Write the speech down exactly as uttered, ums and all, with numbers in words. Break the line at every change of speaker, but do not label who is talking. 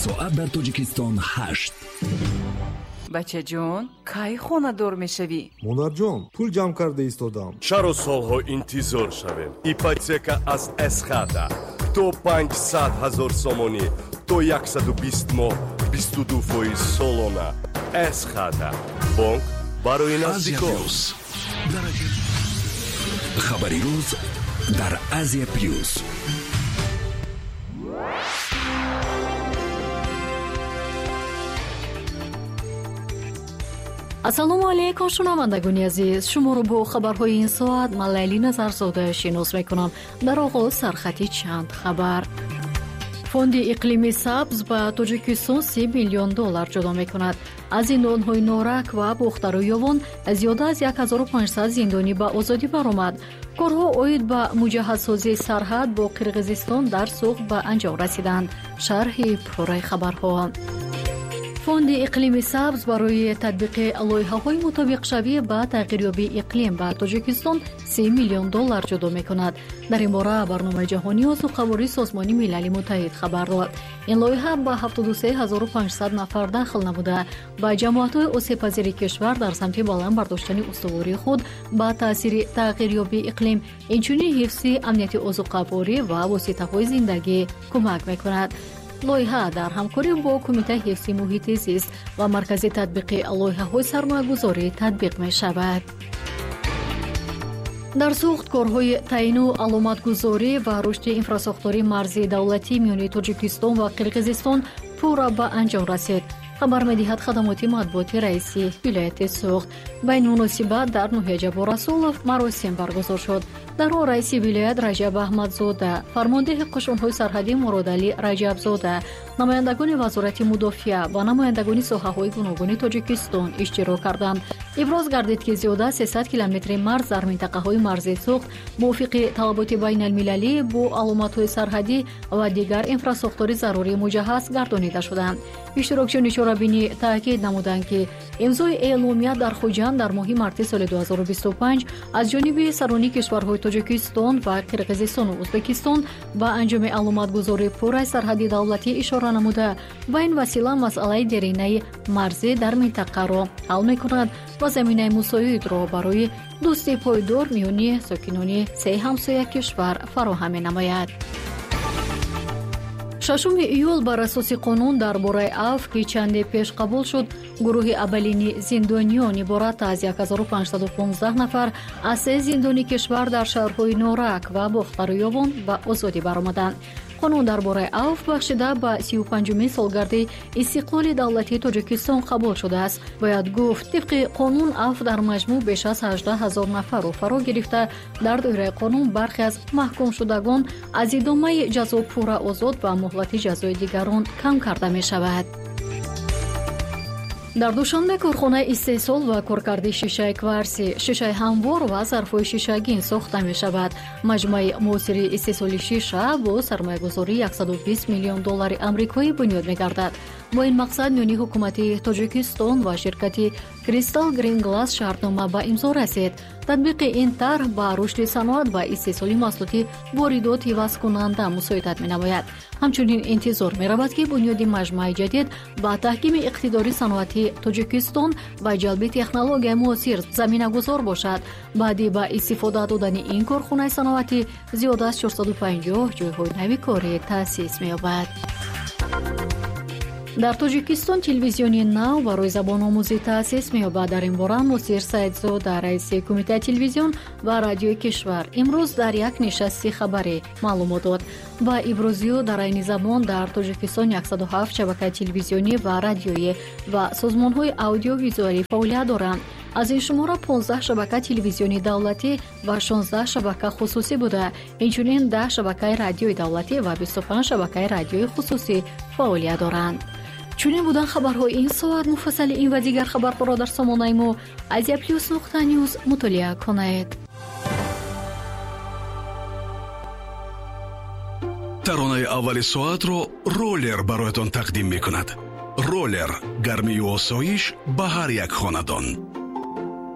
ساعت در تاجیکستان هشت.
بچه جون کی خونه دور میشوی؟
مادر جان پول جمع کرده ایستادم.
چرا سالها انتظار شویم؟ ایپوتека از اسخادا تو پانصد هزار سومونی تو صد و بیست ماه بیست و دو فایز سالانه. اسخادا بانک برای نزدیکان.
خبری روز در آسیا پلیوس.
ассалому алайкум шунавандагони азиз, шуморо бо хабарҳои ин соат ман Лайли Назарзода шинос мекунам. дар оғоз сархати чанд хабар. фонди иқлими сабз ба Тоҷикистон си миллион доллар ҷодо мекунад. аз зиндонҳои норак ва бухтару ёвон зиёда аз ҳазору панҷсад зиндонӣ ба озодӣ баромад. корҳо оид ба муҷаҳҳазсозии сарҳад бо Қирғизистон дар суғд ба анҷом расиданд. шарҳи пурраи хабарҳо. фонди иқлими сабз барои татбиқи лоиҳаҳои мутобиқшавӣ ба тағйирёбии иқлим ба Тоҷикистон си миллион доллар ҷодо мекунад. дар ин бора барномаи ҷаҳонии осӯбхавории Созмони Милали Муттаҳид хабар дод. ин лоиҳа ба ҳафтоду се ҳазору панҷсад нафар дахл намуда ба ҷамоатҳои осебпазири кишвар дар самти баланд бардоштани устувории худ ба таъсири тағйирёбии иқлим, инчунин ҳифзи амнияти озуқаворӣ ва воситаҳои зиндагӣ кӯмак мекунад. лоиҳа дар ҳамкорӣ бо Кумитаи ҳифзи муҳити зист ва маркази татбиқи лоиҳаҳои сармоягузорӣ татбиқ мешавад. дар суғд корҳои таъину аломатгузорӣ ва рушди инфрасохтории марзии давлатӣ миёни Тоҷикистон ва Қирғизистон пурра ба анҷом расид. хабар медиҳад хадамоти матбуоти раиси вилояти суғд. ба ин муносибат дар ноҳияи Ҷаборасулов маросим баргузор шуд. дар он раиси вилоят Раҷаб Аҳмадзода, фармондеҳи қушунҳои сарҳадӣ Муродалӣ Раҷабзода, намояндагони вазорати мудофиа ва намояндагони соҳаҳои гуногуни Тоҷикистон иштирок карданд. иброз гардид ки зиёда аз сесад километри марз дар минтақаҳои марзии суғд мувофиқи талаботи байналмилалӣ бо аломатҳои сарҳадӣ ва дигар инфрасохтори зарурии муҷаҳҳаз гардонида шуданд. иштирокчиёни чорабинӣ таъкид намуданд ки имзои эъломия дар Хуҷанд дар моҳи марти соли ду ҳазору бисту панҷ аз ҷониби сарони кишварҳои Тоҷикистон ва Қирғизистону Ӯзбекистон ба анҷоми аломатгузории пурраи сарҳади давлатӣ ишора намуда, ба ин васила масъалаи деринаи марзӣ дар минтақаро ҳал мекунад ва заминаи мусоидро барои дӯстии пойдор миёни сокинони се ҳамсояи кишвар фароҳам менамояд. шашуми июл бар асоси қонун дар бораи аф ки чанде пеш қабул шуд, гурӯҳи аввалини зиндониён иборат аз ҳазору панҷсаду понздаҳ нафар аз се зиндони кишвар дар шаҳрҳои Норак ва Бохтару Ёвон ба озодӣ баромаданд. қонун дар бораи аф бахшида ба сию панҷумин солгарди истиқлоли давлатии Тоҷикистон қабул шудааст. бояд гуфт тибқи қонун аф дар маҷмӯъ беш аз ҳаждаҳ ҳазор нафарро фаро гирифта, дар доираи қонун бархе аз маҳкумшудагон аз идомаи ҷазо пурра озод ва муҳлати ҷазои дигарон кам карда мешавад. дар Душанбе корхонаи истеҳсол ва коркарди шишаи кварси, шишаи ҳамвор ва зарфҳои шишагин сохта мешавад. маҷмӯи муосири истеҳсоли шиша бо сармоягузории яксаду бист миллион доллари амрикоӣ бунёд мегардад. бо ин мақсад миёни ҳукумати Тоҷикистон ва ширкати Crystal Green Glass шартнома ба имзо расид. татбиқи ин тарҳ ба рушди саноат ва истеҳсоли маҳсулоти воридот ҳивазкунанда мусоидат менамояд. ҳамчунин интизор меравад ки бунёди маҷмӯи ҷадид ба таҳкими иқтидори саноати Тоҷикистон ва ҷалби технологияи муосир заминагузор бошад. баъди ба истифода додани ин корхонаи саноатӣ зиёда аз чорсаду панҷоҳ ҷойҳои нави корӣ таъсис меёбад. дар Тоҷикистон телевизиони нав барои забономӯзӣ таъсис меёбад. дар ин бора Носир Саидзода, раиси Кумитаи телевизион ва радиои кишвар, имрӯз дар як нишасти хабарӣ маълумот дод. ба иброзиё дар айни замон дар Тоҷикистон яксаду ҳафт шабакаи телевизионӣ ва радиоӣ ва созмонҳои аудиовизуалӣ фаъолият доранд. аз ин шумора понздаҳ шабака телевизиони давлатӣ ва шонздаҳ шабака хусусӣ буда, инчунин даҳ шабакаи радиои давлатӣ ва бисту панҷ шабакаи радиои хусусӣ фаъолият доранд. чунин будан хабарҳои ин соат. муфассали ин ва дигар хабарҳоро дар сомонаи мо азия плюс нуқта ньюз мутолиа кунед.
таронаи аввали соатро ролер бароятон тақдим мекунад. ролер гармию осоиш ба ҳар як хонадон.